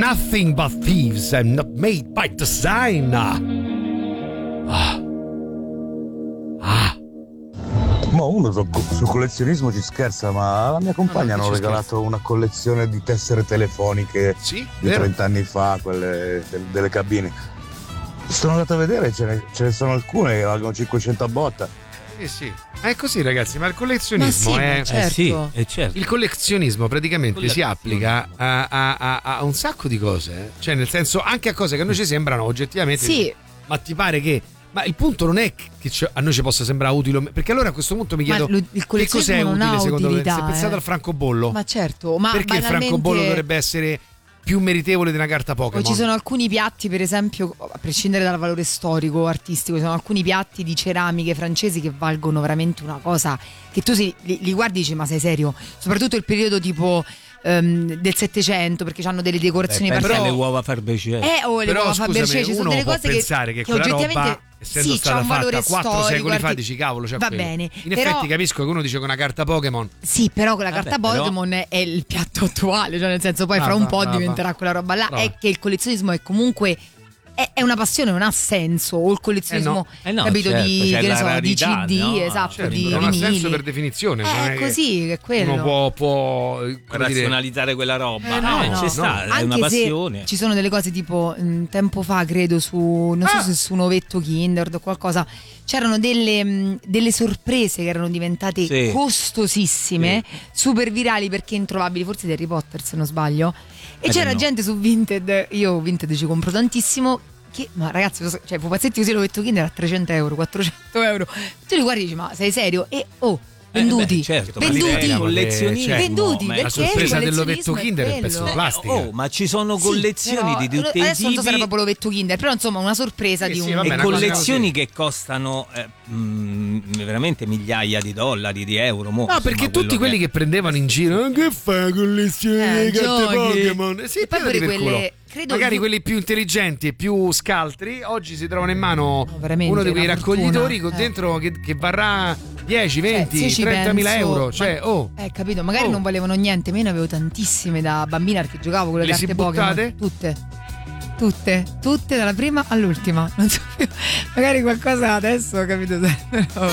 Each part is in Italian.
nothing but thieves and not made by design. Ma uno sul collezionismo ci scherza, ma alla mia compagna hanno regalato una collezione di tessere telefoniche di 30 anni fa, quelle delle cabine. Sono andato a vedere, ce ne sono alcune che valgono 500 a botta. Sì. Ma è così, ragazzi, ma il collezionismo è... certo. Certo. Il collezionismo praticamente si applica a un sacco di cose, cioè nel senso anche a cose che a noi ci sembrano oggettivamente... Sì. Ma ti pare che... Ma il punto non è che a noi ci possa sembrare utile, perché allora a questo punto mi chiedo che cos'è utile secondo me? Se pensate al francobollo, ma certo, ma perché il francobollo dovrebbe essere più meritevole di una carta Pokémon? Ci sono alcuni piatti, per esempio, a prescindere dal valore storico o artistico, ci sono alcuni piatti di ceramiche francesi che valgono veramente una cosa che tu li guardi e dici ma sei serio? Soprattutto il periodo tipo del Settecento, perché hanno delle decorazioni particolari. Le uova Fabergé. Le uova Fabergé, ci sono delle cose pensare che quella oggettivamente roba, essendo stata fatta 4 secoli fa, dici cavolo, va bene. In effetti capisco che uno dice che una carta Pokémon. Sì, però quella carta Pokémon è il piatto attuale, cioè nel senso poi fra un po' diventerà quella roba là. È che il collezionismo è comunque è una passione, non ha senso. O il collezionismo, capito, certo, di che ne so, di CD, no? esatto, Certo, di non ha vinili. senso per definizione. È così, che è quello. Uno può razionalizzare quella roba. No. C'è sta, è anche una passione. Se ci sono delle cose tipo tempo fa, credo, non so se su un ovetto Kinder o qualcosa, c'erano delle sorprese che erano diventate costosissime, super virali perché introvabili, forse di Harry Potter se non sbaglio. E c'era gente su Vinted, io Vinted ci compro tantissimo, ma ragazzi, cioè pupazzetti così l'ovetto Kinder a 300 euro, 400 euro, tu li guardi e dici ma sei serio? E venduti, certo, venduti, collezionisti, la sorpresa dell'ovetto Kinder è il pezzo di plastica. Ma ci sono collezioni di tutti i tipi. Adesso non so se era proprio l'ovetto Kinder, però insomma una sorpresa di un... E collezioni che costano veramente migliaia di dollari, di euro. Perché tutti quelli che prendevano in giro, che fai collezioni di carte Pokémon? Sì, poi pure quelle... Magari quelli più intelligenti e più scaltri oggi si trovano in mano uno di quei raccoglitori con dentro che varrà 10, 20, 30 mila euro. Capito, magari non valevano niente, ma io ne avevo tantissime da bambina perché giocavo con le carte Pokémon. Tutte dalla prima all'ultima. Non so più. Magari qualcosa adesso, capito? Però...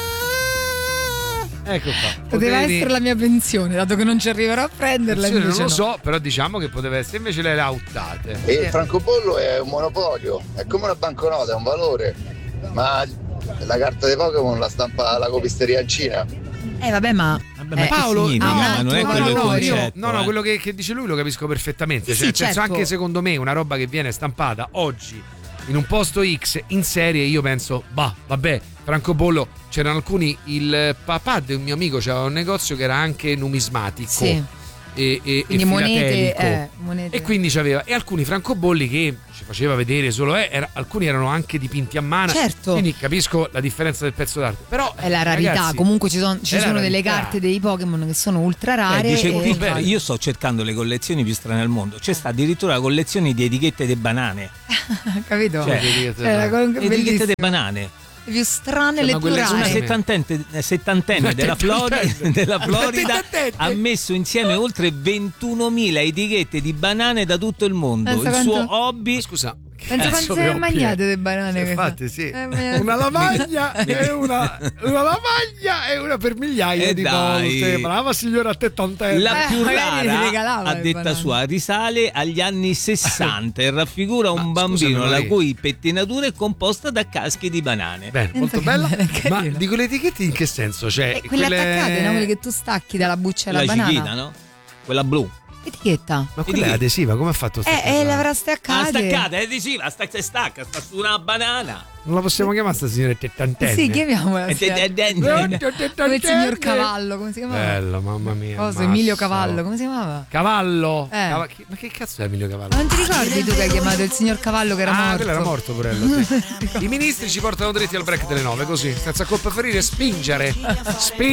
Ecco qua. Poteva essere la mia pensione, dato che non ci arriverò a prenderla. Non lo so, però diciamo che poteva essere, invece le lautate. E il francobollo è un monopolio, è come una banconota, è un valore. Ma la carta dei Pokémon la stampa la copisteria in Cina. Vabbè, ma Paolo, ma non è quello il concetto. No, quello che dice lui lo capisco perfettamente. Sì, certo. Anche secondo me una roba che viene stampata oggi in un posto X in serie, io penso, vabbè, francobollo, c'erano alcuni, il papà di un mio amico c'aveva un negozio che era anche numismatico e monete. E quindi c'aveva, e alcuni francobolli che ci faceva vedere solo alcuni erano anche dipinti a mano, certo, quindi capisco la differenza del pezzo d'arte, però è la rarità, ragazzi, comunque ci sono delle carte dei Pokémon che sono ultra rare. Io sto cercando le collezioni più strane al mondo, c'è sta addirittura la collezione di etichette di banane. Capito? Etichette di banane più strane, le più rare. Una settantenne della Florida ha messo insieme oltre 21.000 etichette di banane da tutto il mondo. Il suo hobby. Scusa, penso quante mangiate le banane. Infatti sì, una lavagna e una lavagna e una per migliaia di volte. Brava signora settantenne. La più rara, a detta sua, risale agli anni 60 e raffigura un bambino la cui pettinatura è composta da caschi di banane. Bene, molto bella. Ma di quelle etichette in che senso? Cioè, quelle attaccate, no? Quelle che tu stacchi dalla buccia della banana. Cichina, no? Quella blu. Etichetta. Ma quella è adesiva, come ha fatto? L'avrà staccata. Staccata, è adesiva, sta su una banana. Non la possiamo chiamare sta signora settantenne? Sì, chiamiamola. Come il signor Cavallo, come si chiamava? Bello, mamma mia. Emilio Cavallo, come si chiamava? Cavallo? Ma che cazzo è Emilio Cavallo? Non ti ricordi tu che hai chiamato il signor Cavallo che era morto? Quello era morto, porello, sì. I ministri ci portano dritti al break delle 9, così, senza colpa ferire, spingere